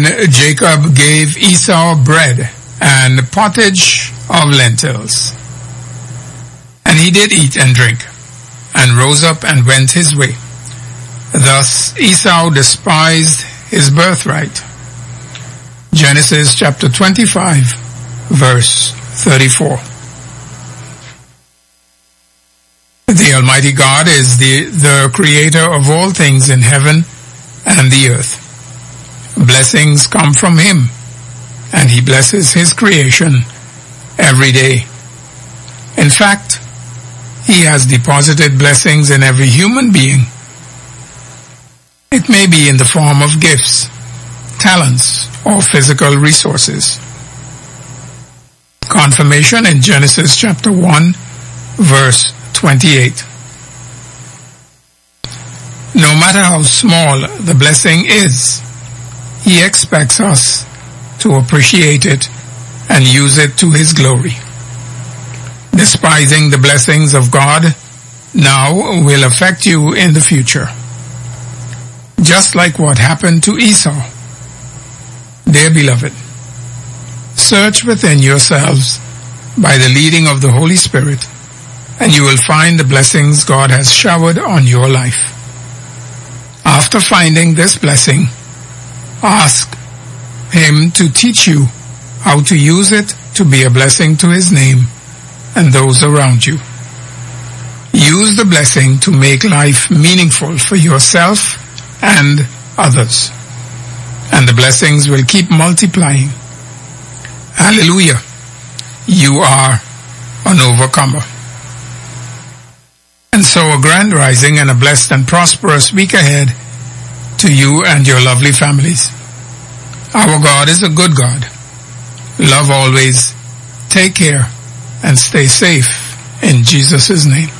And Jacob gave Esau bread and pottage of lentils. And he did eat and drink, and rose up and went his way. Thus Esau despised his birthright. Genesis chapter 25, verse 34. The Almighty God is the creator of all things in heaven and the earth. Blessings come from him, and he blesses his creation every day. In fact, he has deposited blessings in every human being. It may be in the form of gifts, talents, or physical resources. Confirmation in Genesis chapter 1, verse 28. No matter how small the blessing is, he expects us to appreciate it and use it to his glory. Despising the blessings of God now will affect you in the future. Just like what happened to Esau. Dear beloved, search within yourselves by the leading of the Holy Spirit, and you will find the blessings God has showered on your life. After finding this blessing, ask him to teach you how to use it to be a blessing to his name and those around you. Use the blessing to make life meaningful for yourself and others, and the blessings will keep multiplying. Hallelujah! You are an overcomer. And so a grand rising and a blessed and prosperous week ahead to you and your lovely families. Our God is a good God. Love always. Take care and stay safe in Jesus' name.